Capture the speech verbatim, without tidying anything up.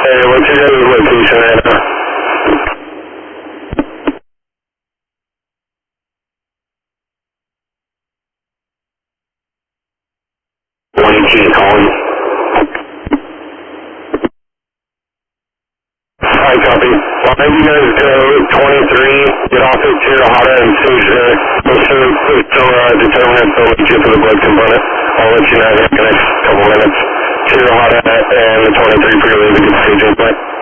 Hey, what's your guys' location right now? one G calling. Alright, copy. Why don't you guys go twenty-three, get off at Tirahata and Suja. We'll still, still uh, determine if they'll lead you for the blood component. I'll let you know here in the next couple minutes. Tirahata and the twenty-three for your leave to get staging point.